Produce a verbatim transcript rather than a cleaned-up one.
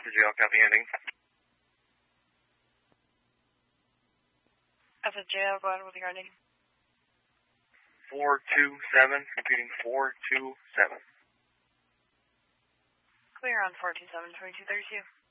Alpha Jail, copy ending. Alpha Jail, go ahead with your ending. four two seven, repeating four two seven. Clear on four two seven, twenty-two thirty-two.